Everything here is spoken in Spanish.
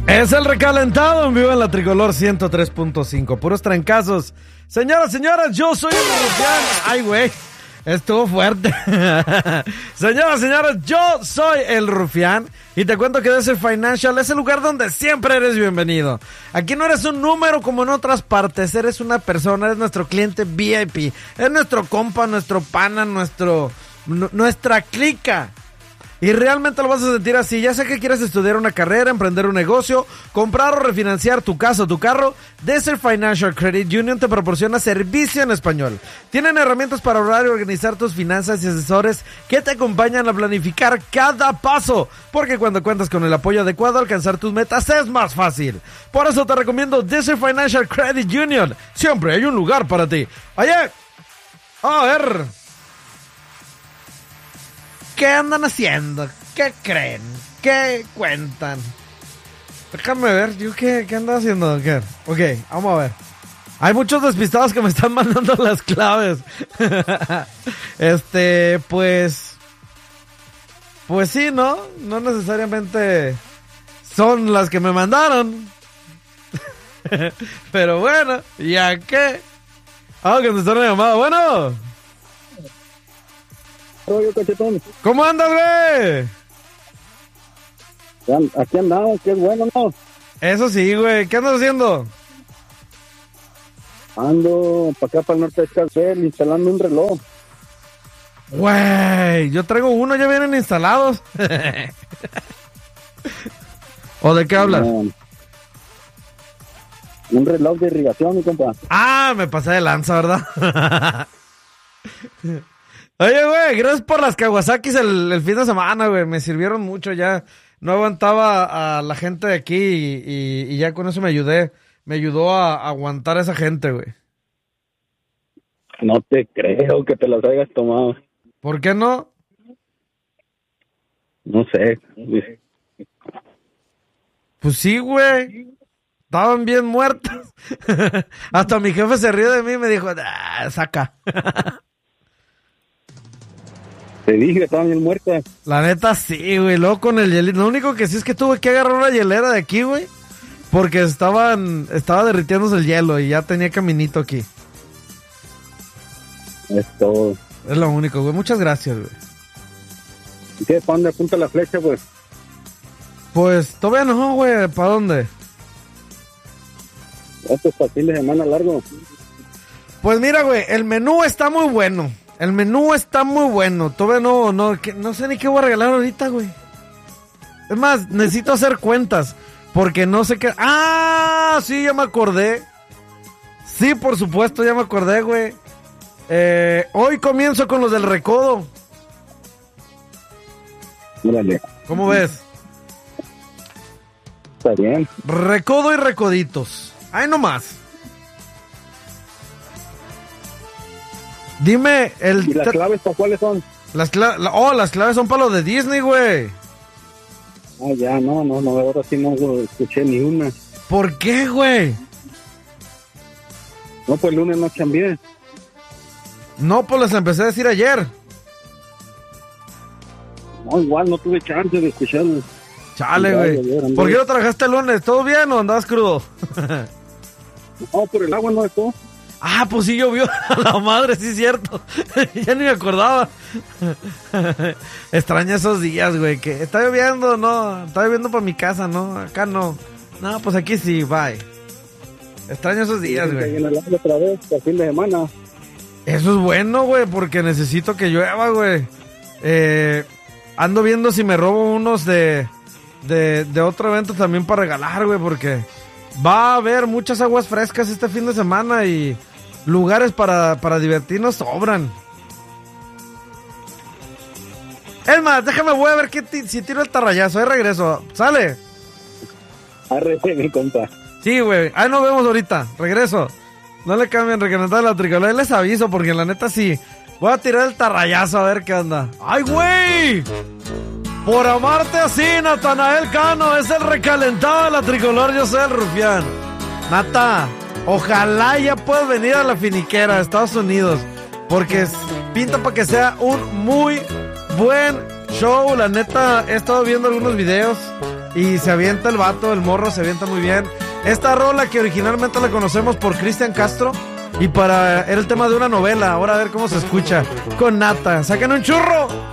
Es el recalentado en vivo en la Tricolor 103.5. Puros trancazos. Señoras, señores, yo soy el Rufián. Ay, güey. Estuvo fuerte. Señoras, señores, yo soy el Rufián. Y te cuento que Desert Financial es el lugar donde siempre eres bienvenido. Aquí no eres un número como en otras partes. Eres una persona, eres nuestro cliente VIP. Es nuestro compa, nuestro pana, nuestra clica. Y realmente lo vas a sentir así, ya sea que quieras estudiar una carrera, emprender un negocio, comprar o refinanciar tu casa o tu carro, Desert Financial Credit Union te proporciona servicio en español. Tienen herramientas para ahorrar y organizar tus finanzas y asesores que te acompañan a planificar cada paso, porque cuando cuentas con el apoyo adecuado, alcanzar tus metas es más fácil. Por eso te recomiendo Desert Financial Credit Union, siempre hay un lugar para ti. Oye, a ver... ¿qué andan haciendo? ¿Qué creen? ¿Qué cuentan? Déjame ver, yo qué andan haciendo. ¿Qué? Ok, vamos a ver. Hay muchos despistados que me están mandando las claves. Pues sí, ¿no? No necesariamente son las que me mandaron. Pero bueno, ¿ya qué? Ah, que me están llamando. Bueno. Oye, cachetón. ¿Cómo andas, güey? Aquí andamos, que es bueno, ¿no? Eso sí, güey. ¿Qué andas haciendo? Ando para acá, para el norte de Escalcel, instalando un reloj. Güey, yo traigo uno, ya vienen instalados. ¿O de qué hablas? Un reloj de irrigación, mi compa. Ah, me pasé de lanza, ¿verdad? Oye, güey, gracias por las Kawasakis el fin de semana, güey. Me sirvieron mucho ya. No aguantaba a la gente de aquí y ya con eso me ayudó a aguantar a esa gente, güey. No te creo que te las hayas tomado. ¿Por qué no? No sé. Pues sí, güey. Estaban bien muertos. Hasta mi jefe se rió de mí y me dijo, saca. Te dije que estaban bien muertas. La neta sí, güey. Luego con el hielito. Lo único que sí es que tuve que agarrar una hielera de aquí, güey. Porque estaba derritiéndose el hielo y ya tenía caminito aquí. Es todo. Es lo único, güey. Muchas gracias, güey. ¿Y qué? ¿Para dónde apunta la flecha, pues? Pues todavía no, güey. ¿Para dónde? Este es para fin de semana largo. Pues mira, güey. El menú está muy bueno. El menú está muy bueno. Todavía no sé ni qué voy a regalar ahorita, güey. Es más, necesito hacer cuentas. Porque no sé qué... ¡Ah! Sí, ya me acordé. Sí, por supuesto, ya me acordé, güey. Hoy comienzo con los del recodo. Mírale. ¿Cómo ves? Está bien. Recodo y recoditos. Ahí nomás. Dime el... ¿Y las claves para cuáles son? las claves son para los de Disney, güey. Ah, ya, no, ahora sí no escuché ni una. ¿Por qué, güey? No, pues el lunes no cambié. No, pues les empecé a decir ayer. No, igual no tuve chance de escucharlo. Chale, güey. ¿Por qué no trabajaste el lunes? ¿Todo bien o andabas crudo? No, por el agua no es todo. Ah, pues sí llovió. A la madre, sí es cierto. Ya ni me acordaba. Extraño esos días, güey. Que está lloviendo, no. Está lloviendo por mi casa, no. Acá no. No, pues aquí sí, bye. Extraño esos días, Sí, güey. que viene el agua otra vez, por fin de semana. Eso es bueno, güey, porque necesito que llueva, güey. Ando viendo si me robo unos de otro evento también para regalar, güey, porque va a haber muchas aguas frescas este fin de semana y lugares para divertirnos sobran. Es más, déjame, voy a ver si tiro el tarrayazo, ahí regreso. ¿Sale? Arre, mi compa. Sí, güey, ahí nos vemos ahorita, regreso. No le cambien, recalentado la tricolor, ahí les aviso porque la neta sí. Voy a tirar el tarrayazo a ver qué onda. ¡Ay, güey! Por amarte así, Natanael Cano, es el recalentado de la tricolor, yo soy el Rufián. Nata, ojalá ya puedas venir a la finiquera de Estados Unidos, porque pinta para que sea un muy buen show. La neta, he estado viendo algunos videos Y se avienta el vato, el morro se avienta muy bien. Esta rola que originalmente la conocemos por Cristian Castro y era el tema de una novela. Ahora a ver cómo se escucha con Nata. ¡Saquen un churro!